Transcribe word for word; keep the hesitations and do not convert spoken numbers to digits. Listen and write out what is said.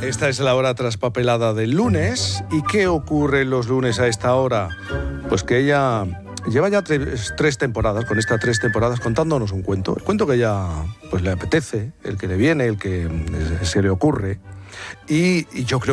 Esta es la hora traspapelada del lunes. ¿Y qué ocurre los lunes a esta hora? Pues que ella lleva ya tres, tres temporadas, con estas tres temporadas, contándonos un cuento. El cuento que ella pues, le apetece, el que le viene, el que se le ocurre. Y, y yo creo